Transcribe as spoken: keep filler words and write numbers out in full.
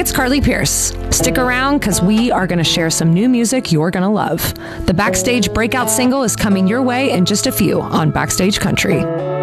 it's Carly Pierce. Stick around because we are going to share some new music you're going to love. The Backstage breakout single is coming your way in just a few on Backstage Country.